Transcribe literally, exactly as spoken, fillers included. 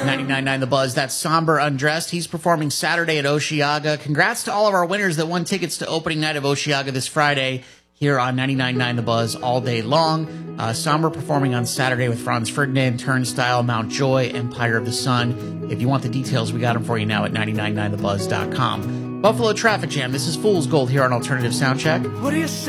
ninety-nine point nine The Buzz. That's Somber Undressed. He's performing Saturday at Osheaga. Congrats to all of our winners that won tickets to opening night of Osheaga this Friday here on ninety-nine point nine The Buzz all day long. Uh, Somber performing on Saturday with Franz Ferdinand, Turnstile, Mount Joy, Empire of the Sun. If you want the details, we got them for you now at ninety-nine point nine the buzz dot com. Buffalo Traffic Jam. This is Fool's Gold here on Alternative Soundcheck. What do you say?